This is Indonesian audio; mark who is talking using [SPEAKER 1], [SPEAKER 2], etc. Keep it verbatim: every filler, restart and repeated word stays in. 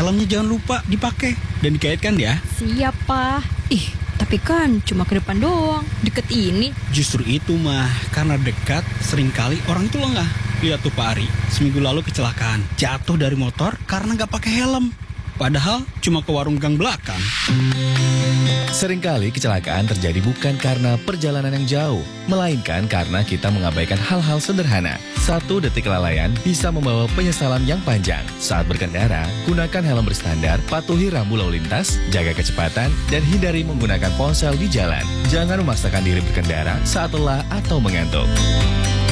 [SPEAKER 1] helmnya jangan lupa dipakai dan dikaitkan ya.
[SPEAKER 2] Siap, Pak. Ih, tapi kan cuma ke depan doang, deket ini.
[SPEAKER 1] Justru itu mah, karena dekat seringkali orang itu lengah. Lihat tuh Pak Ari, seminggu lalu kecelakaan, jatuh dari motor karena nggak pakai helm. Padahal cuma ke warung gang belakang.
[SPEAKER 3] Seringkali kecelakaan terjadi bukan karena perjalanan yang jauh, melainkan karena kita mengabaikan hal-hal sederhana. Satu detik kelalaian bisa membawa penyesalan yang panjang. Saat berkendara, gunakan helm berstandar, patuhi rambu lalu lintas, jaga kecepatan, dan hindari menggunakan ponsel di jalan. Jangan memaksakan diri berkendara saat lelah atau mengantuk.